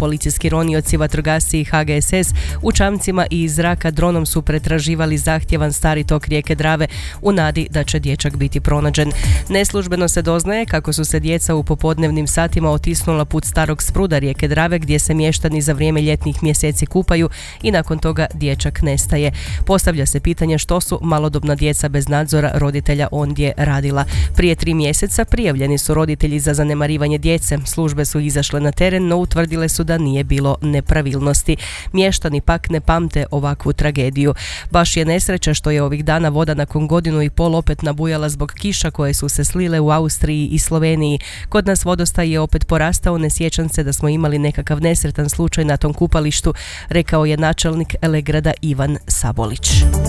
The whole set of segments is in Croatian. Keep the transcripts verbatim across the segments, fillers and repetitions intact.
policijski ronioci, vatrogasci i H G S S u čamcima i iz zraka dronom su pretraživali zahtjevan stari tok rijeke Drave u nadi da će dječak biti pronađen. Neslužbeno se doznaje kako su se djeca u popodnevnim satima otisnula put starog spruda rijeke Drave gdje se mještani za vrijeme ljetnih mjeseci kupaju i nakon toga dječak nestaje. Postavlja se pitanje što su malodobna djeca bez nadzora roditelja ondje radila. Prije tri mjeseca prijavljeni su roditelji za zanemarivanje djece. Službe su izašle na teren, no utvrdile su da nije bilo nepravilnosti. Mještani pak ne pamte ovakvu tragediju. Baš je nesreća što je ovih dana voda nakon godinu i pol opet nabujala zbog kiša koje su se slile u Austriji i Sloveniji. Kod nas vodostaj je opet porastao, ne sjećam se da smo imali nekakav nesretan slučaj na tom kupalištu, rekao je načelnik Elegrada Ivan Sabolić.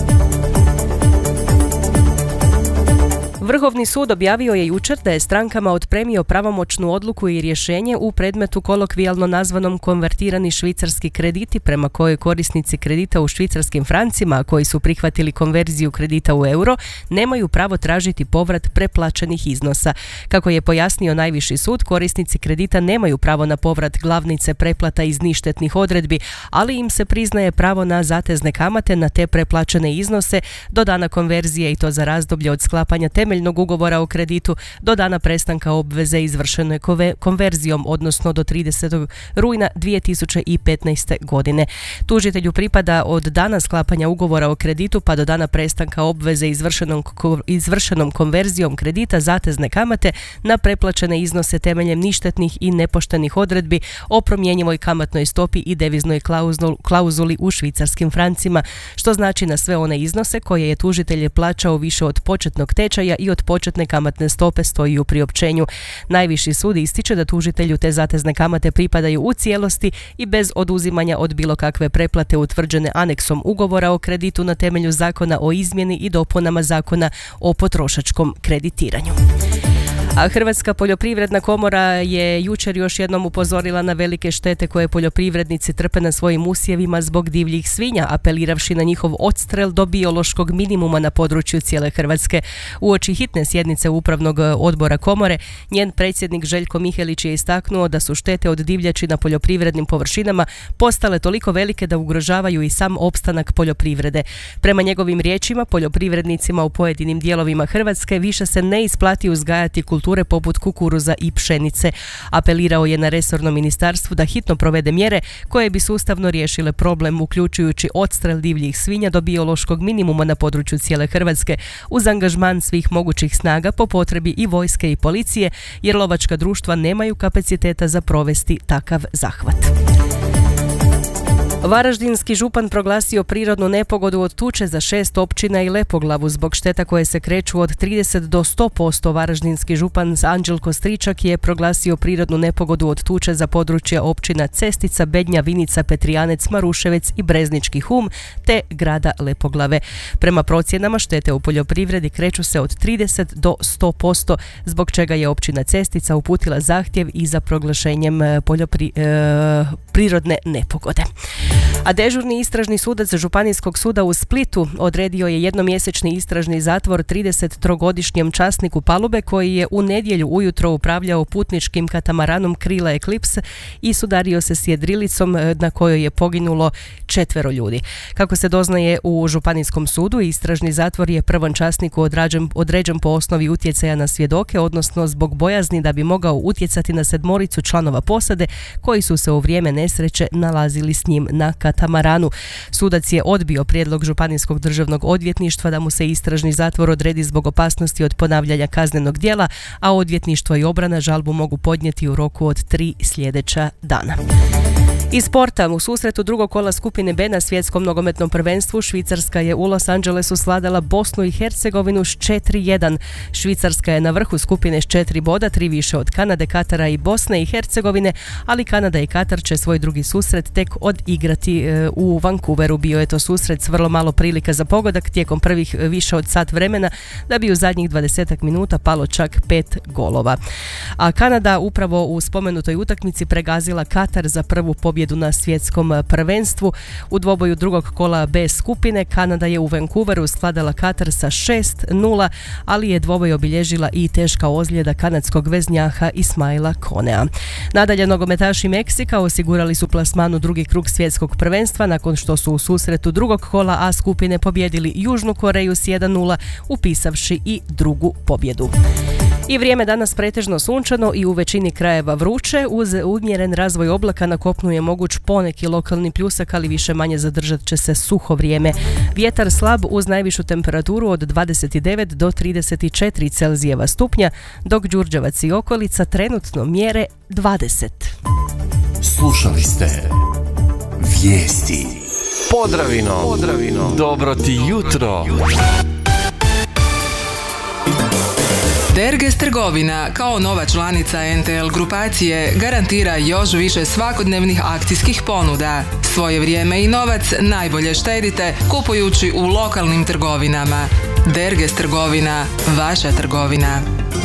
Vrhovni sud objavio je jučer da je strankama otpremio pravomoćnu odluku i rješenje u predmetu kolokvijalno nazvanom konvertirani švicarski krediti, prema kojoj korisnici kredita u švicarskim francima koji su prihvatili konverziju kredita u euro nemaju pravo tražiti povrat preplaćenih iznosa. Kako je pojasnio najviši sud, korisnici kredita nemaju pravo na povrat glavnice preplata iz ništetnih odredbi, ali im se priznaje pravo na zatezne kamate na te preplaćene iznose do dana konverzije i to za razdoblje od sklapanja temeljnog ugovora o kreditu do dana prestanka obveze izvršene konverzijom, odnosno do tridesetog rujna dvije tisuće petnaeste. godine. Tužitelju pripada od dana sklapanja ugovora o kreditu pa do dana prestanka obveze izvršenom, izvršenom konverzijom kredita zatezne kamate na preplaćene iznose temeljem ništetnih i nepoštenih odredbi o promjenjivoj kamatnoj stopi i deviznoj klauzuli u švicarskim francima, što znači na sve one iznose koje je tužitelj plaćao više od početnog tečaja i od početne kamatne stope, stoji u priopćenju. Najviši sud ističe da tužitelju te zatezne kamate pripadaju u cijelosti i bez oduzimanja od bilo kakve preplate utvrđene aneksom ugovora o kreditu na temelju zakona o izmjeni i dopunama zakona o potrošačkom kreditiranju. A Hrvatska poljoprivredna komora je jučer još jednom upozorila na velike štete koje poljoprivrednici trpe na svojim usjevima zbog divljih svinja, apeliravši na njihov odstrel do biološkog minimuma na području cijele Hrvatske. Uoči hitne sjednice Upravnog odbora komore, njen predsjednik Željko Mihelić je istaknuo da su štete od divljači na poljoprivrednim površinama postale toliko velike da ugrožavaju i sam opstanak poljoprivrede. Prema njegovim riječima, poljoprivrednicima u pojedinim dijelovima Hrvatske više se ne isplati uzgajati kulture poput kukuruza i pšenice. Apelirao je na resorno ministarstvo da hitno provede mjere koje bi sustavno riješile problem, uključujući odstrel divljih svinja do biološkog minimuma na području cijele Hrvatske uz angažman svih mogućih snaga, po potrebi i vojske i policije, jer lovačka društva nemaju kapaciteta za provesti takav zahvat. Varaždinski župan proglasio prirodnu nepogodu od tuče za šest općina i Lepoglavu zbog šteta koje se kreću od trideset do sto posto. Varaždinski župan Anđelko Stričak je proglasio prirodnu nepogodu od tuče za područja općina Cestica, Bednja, Vinica, Petrijanec, Maruševec i Breznički Hum te grada Lepoglave. Prema procjenama štete u poljoprivredi kreću se od trideset do sto posto, zbog čega je općina Cestica uputila zahtjev i za proglašenjem poljopri, e, prirodne nepogode. A dežurni istražni sudac Županijskog suda u Splitu odredio je jednomjesečni istražni zatvor tridesettrogodišnjem časniku palube koji je u nedjelju ujutro upravljao putničkim katamaranom Krila Eclipse i sudario se s jedrilicom na kojoj je poginulo četvero ljudi. Kako se doznaje u Županijskom sudu, istražni zatvor je prvom časniku određen, određen po osnovi utjecaja na svjedoke, odnosno zbog bojazni da bi mogao utjecati na sedmoricu članova posade koji su se u vrijeme nesreće nalazili s njim na katamaranu. Sudac je odbio prijedlog Županijskog državnog odvjetništva da mu se istražni zatvor odredi zbog opasnosti od ponavljanja kaznenog djela, a odvjetništvo i obrana žalbu mogu podnijeti u roku od tri sljedeća dana. Iz sporta, u susretu drugog kola skupine B na svjetskom nogometnom prvenstvu, Švicarska je u Los Angelesu svladala Bosnu i Hercegovinu s četiri jedan. Švicarska je na vrhu skupine s četiri boda, tri više od Kanade, Katara i Bosne i Hercegovine, ali Kanada i Katar će svoj drugi susret tek odigrati e, u Vancouveru. Bio je to susret s vrlo malo prilika za pogodak tijekom prvih više od sat vremena, da bi u zadnjih dvadesetak minuta palo čak pet golova. A Kanada upravo u spomenutoj utakmici pregazila Katar za prvu pobjedu pobjedu na svjetskom prvenstvu. U dvoboju drugog kola B skupine Kanada je u Vancouveru skladala Katar sa šest nula, ali je dvoboj obilježila i teška ozljeda kanadskog veznjaha Ismaila Konea. Nadalje, nogometaši Meksika osigurali su plasman u drugi krug svjetskog prvenstva nakon što su u susretu drugog kola A skupine pobjedili Južnu Koreju s jedan nula, upisavši i drugu pobjedu. I vrijeme danas pretežno sunčano i u većini krajeva vruće. Uz umjeren razvoj oblaka na kopnu je moguć poneki lokalni pljusak, ali više manje zadržat će se suho vrijeme. Vjetar slab uz najvišu temperaturu od dvadeset devet do trideset četiri Celzijeva stupnja, dok Đurđevac i okolica trenutno mjere dvadeset. Slušali ste vijesti. Podravino, Podravino. Dobro ti jutro. Derges trgovina kao nova članica N T L grupacije garantira još više svakodnevnih akcijskih ponuda. Svoje vrijeme i novac najbolje štedite kupujući u lokalnim trgovinama. Derges trgovina, vaša trgovina.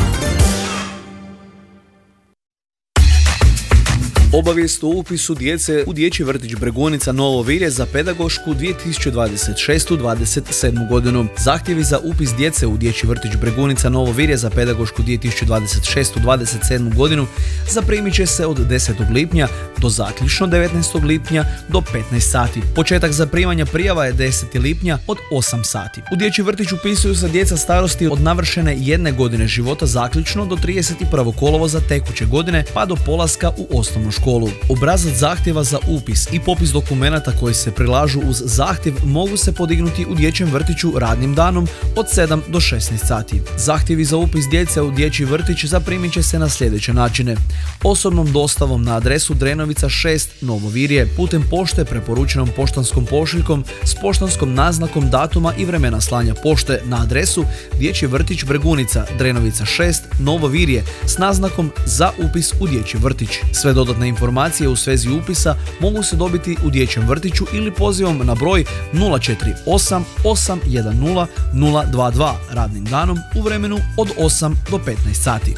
Obavijest o upisu djece u dječji vrtić Bregunica Novo Virje za pedagošku dvije tisuće dvadeset šestu dvadeset sedmu godinu. Zahtjevi za upis djece u dječji vrtić Bregunica Novo Virje za pedagošku dvije tisuće dvadeset šestu dvadeset sedmu godinu zaprimit će se od desetog lipnja do zaključno devetnaestog lipnja do petnaest sati. Početak zaprimanja prijava je deseti lipnja od osam sati. U dječji vrtić upisuju se djeca starosti od navršene jedne godine života zaključno do trideset prvog kolovoza tekuće godine pa do polaska u osnovnu školu. školu. Obrazac zahtjeva za upis i popis dokumenata koji se prilažu uz zahtjev mogu se podignuti u dječjem vrtiću radnim danom od sedam do šesnaest sati. Zahtjevi za upis djece u dječji vrtić zaprimit će se na sljedeće načine. Osobnom dostavom na adresu Drenovica šest Novo Virje, putem pošte preporučenom poštanskom pošiljkom s poštanskom naznakom datuma i vremena slanja pošte na adresu Dječji vrtić Bregunica, Drenovica šest Novo Virje s naznakom za upis u dječji vrtić. Sve dodatne informacije u svezi upisa mogu se dobiti u dječjem vrtiću ili pozivom na broj nula četiri osam osam jedan nula nula dva dva radnim danom u vremenu od osam do petnaest sati.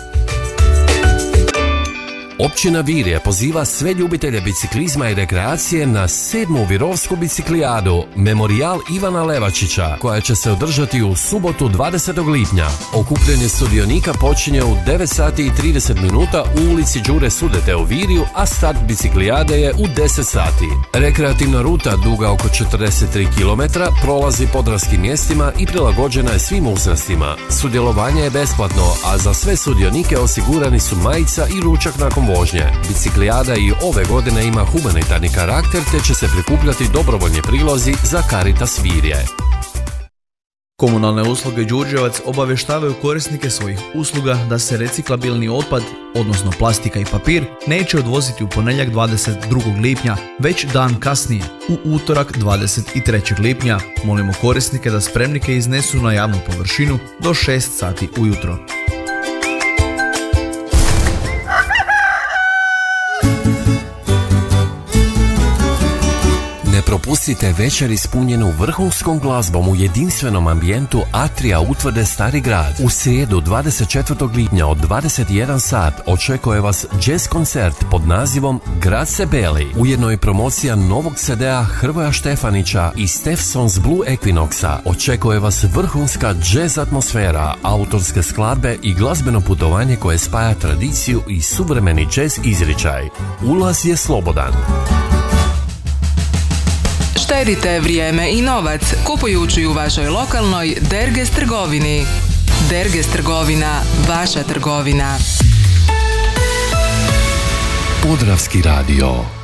Općina Virje poziva sve ljubitelje biciklizma i rekreacije na sedmu Virovsku biciklijadu Memorijal Ivana Levačića, koja će se održati u subotu dvadesetog lipnja. Okupljanje sudionika počinje u devet sati i trideset minuta u ulici Đure Sudete u Virju, a start biciklijade je u deset sati. Rekreativna ruta duga oko četrdeset tri kilometra prolazi podravskim mjestima i prilagođena je svim uzrastima. Sudjelovanje je besplatno, a za sve sudionike osigurani su majica i ručak nakon vožnje. Biciklijada i ove godine ima humanitarni karakter te će se prikupljati dobrovoljni prilozi za Caritas Virje. Komunalne usluge Đurđevac obavještavaju korisnike svojih usluga da se reciklabilni otpad, odnosno plastika i papir, neće odvoziti u ponedjeljak dvadeset drugog lipnja, već dan kasnije, u utorak dvadeset trećeg lipnja. Molimo korisnike da spremnike iznesu na javnu površinu do šest sati ujutro. Ne propustite večer ispunjenu vrhunskom glazbom u jedinstvenom ambijentu Atrija Utvrde Stari Grad. U srijedu dvadeset četvrtog lipnja od dvadeset jedan sat očekuje vas jazz koncert pod nazivom Grad se beli. Ujedno je promocija novog C D-a Hrvoja Štefanića i Stefsons Blue Equinoxa. Očekuje vas vrhunska jazz atmosfera, autorske skladbe i glazbeno putovanje koje spaja tradiciju i suvremeni jazz izričaj. Ulaz je slobodan. Štedite vrijeme i novac kupujući u vašoj lokalnoj Derges trgovini. Derges trgovina, vaša trgovina. Podravski radio.